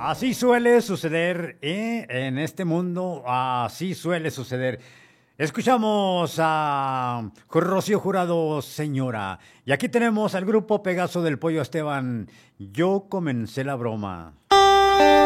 Así suele suceder, en este mundo, así suele suceder. Escuchamos a Rocío Jurado, señora. Y aquí tenemos al grupo Pegaso del Pollo Esteban. Yo comencé la broma.